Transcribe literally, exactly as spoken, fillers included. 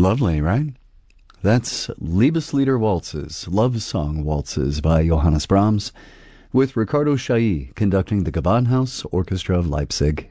Lovely, right? That's Liebeslieder Waltzes, Love Song Waltzes by Johannes Brahms, with Ricardo Chailly conducting the Gewandhaus Orchestra of Leipzig.